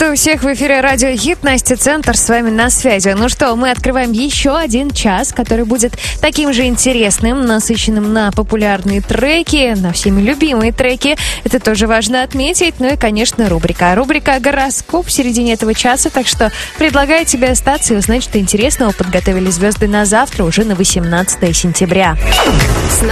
Приветствую всех в эфире Радио Хит. Настя Центр с вами на связи. Ну что, мы открываем еще один час, который будет таким же интересным, насыщенным на популярные треки, на всеми любимые треки. Это тоже важно отметить. Ну и, конечно, рубрика. Рубрика «Гороскоп» в середине этого часа. Так что предлагаю тебе остаться и узнать, что интересного подготовили звезды на завтра, уже на 18 сентября. С